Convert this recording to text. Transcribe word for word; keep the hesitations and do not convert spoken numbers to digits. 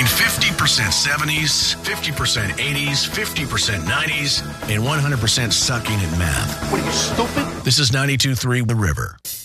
Playing fifty percent seventies, fifty percent eighties, fifty percent nineties, and one hundred percent sucking at math. What are you, stupid? This is ninety-two point three The River.